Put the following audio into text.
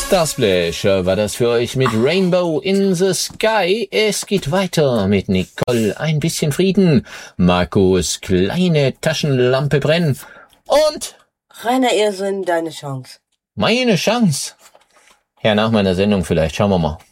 Das Splash war das für euch mit Rainbow in the Sky. Es geht weiter mit Nicole, ein bisschen Frieden, Markus, kleine Taschenlampe brennen und Rainer Irrsinn, deine Chance. meine Chance. Ja, nach meiner Sendung vielleicht, schauen wir mal.